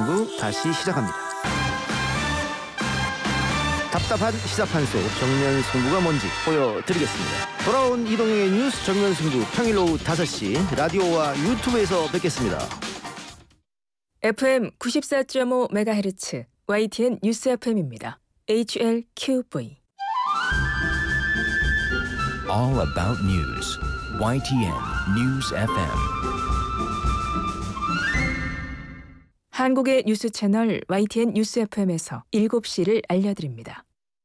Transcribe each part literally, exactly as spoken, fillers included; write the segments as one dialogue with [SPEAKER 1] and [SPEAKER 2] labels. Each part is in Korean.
[SPEAKER 1] 승부 다시 시작합니다. 답답한 시사판소 정면 승부가 뭔지 보여드리겠습니다. 돌아온 이동영의 뉴스 정면 승부 평일 오후 다섯 시 라디오와 유튜브에서 뵙겠습니다.
[SPEAKER 2] 에프엠 구십사 점 오 메가헤르츠 와이티엔 뉴스 에프엠입니다. 에이치엘큐브이
[SPEAKER 3] All about news. 와이티엔 News 에프엠.
[SPEAKER 2] 한국의 뉴스 채널 와이티엔 뉴스 에프엠에서 일곱 시를 알려드립니다.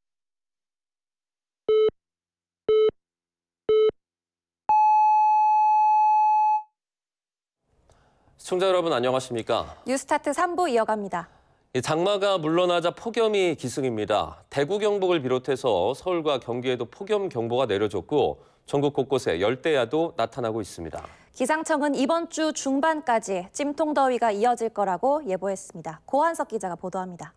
[SPEAKER 4] 시청자 여러분 안녕하십니까?
[SPEAKER 5] 뉴스타트 삼 부 이어갑니다.
[SPEAKER 4] 장마가 물러나자 폭염이 기승입니다. 대구 경북을 비롯해서 서울과 경기에도 폭염 경보가 내려졌고 전국 곳곳에 열대야도 나타나고 있습니다.
[SPEAKER 5] 기상청은 이번 주 중반까지 찜통더위가 이어질 거라고 예보했습니다. 고한석 기자가 보도합니다.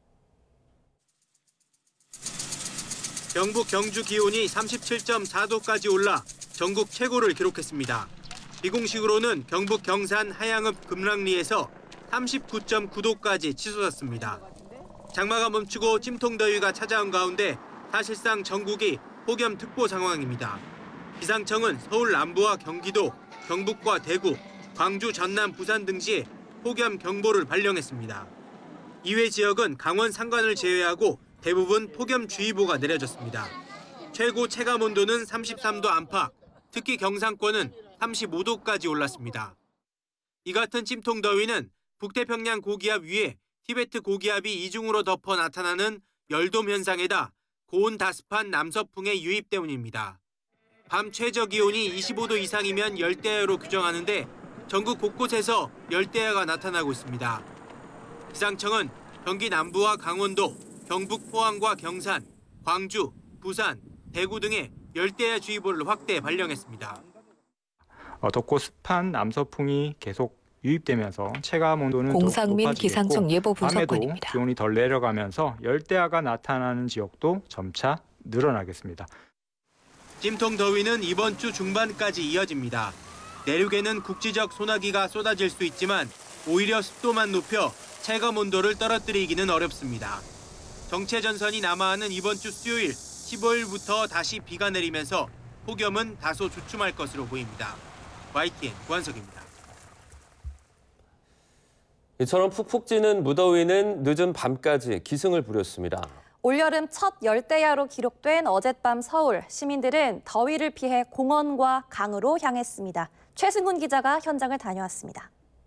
[SPEAKER 6] 경북 경주 기온이 삼십칠 점 사 도까지 올라 전국 최고를 기록했습니다. 비공식으로는 경북 경산 하양읍 금락리에서 삼십구 점 구 도까지 치솟았습니다. 장마가 멈추고 찜통더위가 찾아온 가운데 사실상 전국이 폭염특보 상황입니다. 기상청은 서울 남부와 경기도, 경북과 대구, 광주, 전남, 부산 등지에 폭염 경보를 발령했습니다. 이외 지역은 강원 산간을 제외하고 대부분 폭염주의보가 내려졌습니다. 최고 체감온도는 삼십삼 도 안팎, 특히 경상권은 삼십오 도까지 올랐습니다. 이 같은 찜통더위는 북태평양 고기압 위에 티베트 고기압이 이중으로 덮어 나타나는 열돔 현상에다 고온 다습한 남서풍의 유입 때문입니다. 밤 최저 기온이 이십오 도 이상이면 열대야로 규정하는데 전국 곳곳에서 열대야가 나타나고 있습니다. 기상청은 경기 남부와 강원도, 경북 포항과 경산, 광주, 부산, 대구 등에 열대야주의보를 확대 발령했습니다.
[SPEAKER 7] 어, 덥고 습한 남서풍이 계속 유입되면서 체감 온도는
[SPEAKER 8] 공상민
[SPEAKER 7] 높아지겠고
[SPEAKER 8] 기상청 예보 분석관입니다.
[SPEAKER 7] 밤에도 기온이 덜 내려가면서 열대야가 나타나는 지역도 점차 늘어나겠습니다.
[SPEAKER 6] 찜통 더위는 이번 주 중반까지 이어집니다. 내륙에는 국지적 소나기가 쏟아질 수 있지만 오히려 습도만 높여 체감 온도를 떨어뜨리기는 어렵습니다. 정체 전선이 남하하는 이번 주 수요일 십오 일부터 다시 비가 내리면서 폭염은 다소 주춤할 것으로 보입니다. 와이티엔 고한석입니다.
[SPEAKER 4] 이처럼 푹푹 찌는 무더위는 늦은 밤까지 기승을 부렸습니다.
[SPEAKER 5] 올여름 첫 열대야로 기록된 어젯밤 서울, 시민들은 더위를 피해 공원과 강으로 향했습니다. 최승훈 기자가 현장을 다녀왔습니다.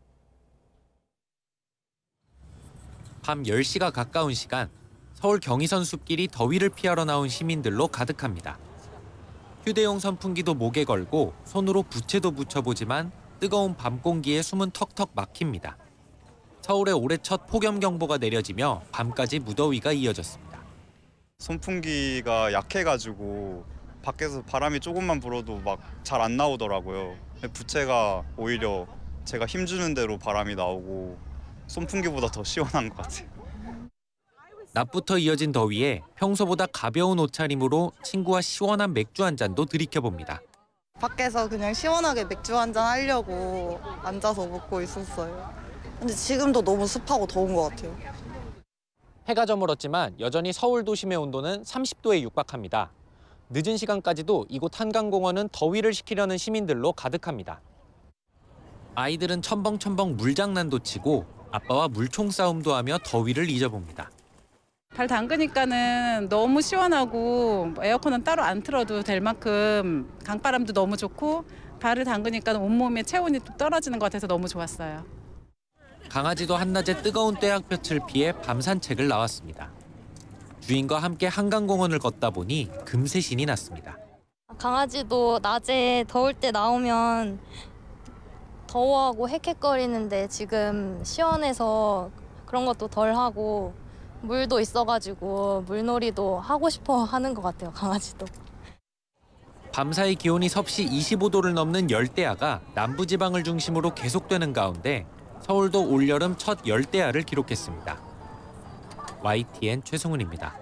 [SPEAKER 9] 밤 열 시가 가까운 시간, 서울 경의선 숲길이 더위를 피하러 나온 시민들로 가득합니다. 휴대용 선풍기도 목에 걸고 손으로 부채도 붙여보지만 뜨거운 밤 공기에 숨은 턱턱 막힙니다. 서울에 올해 첫 폭염 경보가 내려지며 밤까지 무더위가 이어졌습니다.
[SPEAKER 10] 선풍기가 약해가지고 밖에서 바람이 조금만 불어도 막 잘 안 나오더라고요. 부채가 오히려 제가 힘주는 대로 바람이 나오고 선풍기보다 더 시원한 것 같아요.
[SPEAKER 9] 낮부터 이어진 더위에 평소보다 가벼운 옷차림으로 친구와 시원한 맥주 한 잔도 들이켜봅니다.
[SPEAKER 11] 밖에서 그냥 시원하게 맥주 한 잔 하려고 앉아서 먹고 있었어요. 근데 지금도 너무 습하고 더운 것 같아요.
[SPEAKER 9] 해가 저물었지만 여전히 서울 도심의 온도는 삼십 도에 육박합니다. 늦은 시간까지도 이곳 한강공원은 더위를 식히려는 시민들로 가득합니다. 아이들은 첨벙첨벙 물장난도 치고 아빠와 물총 싸움도 하며 더위를 잊어봅니다.
[SPEAKER 12] 발 담그니까는 너무 시원하고 에어컨은 따로 안 틀어도 될 만큼 강바람도 너무 좋고 발을 담그니까 온몸에 체온이 떨어지는 것 같아서 너무 좋았어요.
[SPEAKER 9] 강아지도 한낮에 뜨거운 떼약볕을 피해 밤 산책을 나왔습니다. 주인과 함께 한강공원을 걷다 보니 금세 신이 났습니다.
[SPEAKER 13] 강아지도 낮에 더울 때 나오면 더워하고 헥헥거리는데 지금 시원해서 그런 것도 덜 하고 물도 있어가지고 물놀이도 하고 싶어 하는 것 같아요, 강아지도.
[SPEAKER 9] 밤사이 기온이 섭씨 이십오 도를 넘는 열대야가 남부지방을 중심으로 계속되는 가운데 서울도 올여름 첫 열대야를 기록했습니다. 와이티엔 최승훈입니다.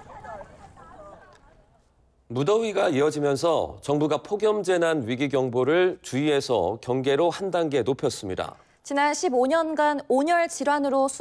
[SPEAKER 4] 무더위가 이어지면서 정부가 폭염재난 위기경보를 주의에서 경계로 한 단계 높였습니다.
[SPEAKER 5] 지난 십오 년간 온열 질환으로